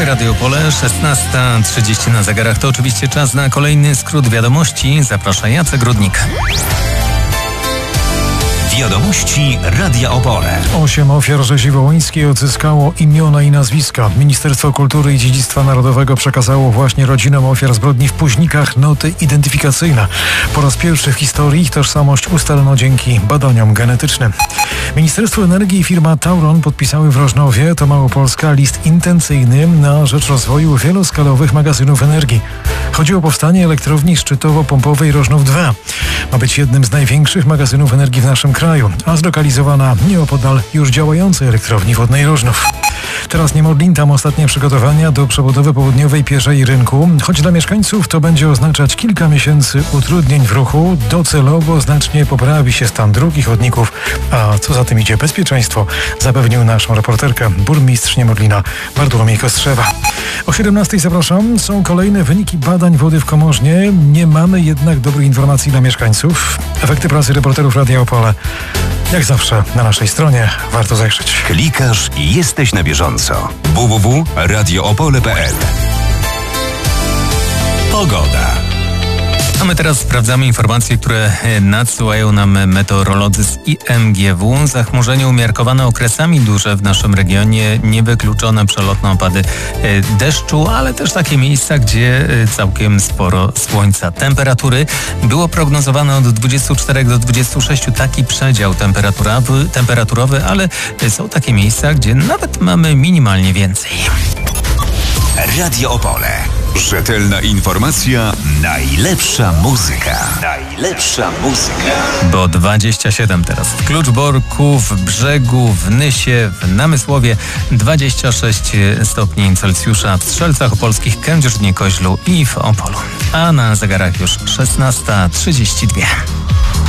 Radio Opole, 16:30 na zegarach. To oczywiście czas na kolejny skrót wiadomości. Zaprasza Jacek Rudnik. Wiadomości Radia Opole. 8 ofiar rzezi wołyńskiej odzyskało imiona i nazwiska. Ministerstwo Kultury i Dziedzictwa Narodowego przekazało właśnie rodzinom ofiar zbrodni w Puźnikach noty identyfikacyjne. Po raz pierwszy w historii ich tożsamość ustalono dzięki badaniom genetycznym. Ministerstwo Energii i firma Tauron podpisały w Rożnowie, to Małopolska, list intencyjny na rzecz rozwoju wieloskalowych magazynów energii. Chodzi o powstanie elektrowni szczytowo-pompowej Rożnów 2. Ma być jednym z największych magazynów energii w naszym kraju, a zlokalizowana nieopodal już działającej elektrowni wodnej Rożnów. Teraz Niemodlin, tam ostatnie przygotowania do przebudowy południowej Pierzei Rynku. Choć dla mieszkańców to będzie oznaczać kilka miesięcy utrudnień w ruchu, docelowo znacznie poprawi się stan dróg i chodników, a co za tym idzie bezpieczeństwo, zapewnił naszą reporterkę burmistrz Niemodlina Bartłomiej Kostrzewa. O 17:00 zapraszam. Są kolejne wyniki badań wody w Komorznie. Nie mamy jednak dobrych informacji dla mieszkańców. Efekty pracy reporterów Radia Opole. Jak zawsze na naszej stronie warto zajrzeć. Klikasz i jesteś na bieżąco. www.radioopole.pl. Pogoda. A my teraz sprawdzamy informacje, które nadsyłają nam meteorolodzy z IMGW. Zachmurzenie umiarkowane okresami duże w naszym regionie, niewykluczone przelotne opady deszczu, ale też takie miejsca, gdzie całkiem sporo słońca. Temperatury było prognozowane od 24 do 26, taki przedział temperaturowy, ale są takie miejsca, gdzie nawet mamy minimalnie więcej. Radio Opole. Rzetelna informacja, najlepsza muzyka. Najlepsza muzyka. Bo 27 teraz w Kluczborku, w Brzegu, w Nysie, w Namysłowie, 26 stopni Celsjusza w Strzelcach Opolskich, Kędzierzynie-Koźlu i w Opolu. A na zegarach już 16:32.